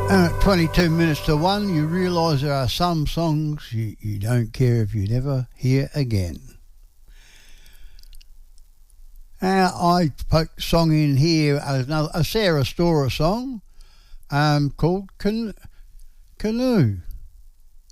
And at 22 minutes to 1, you realise there are some songs you don't care if you never hear again. I put a song in here, a Sarah Storer song called Canoe.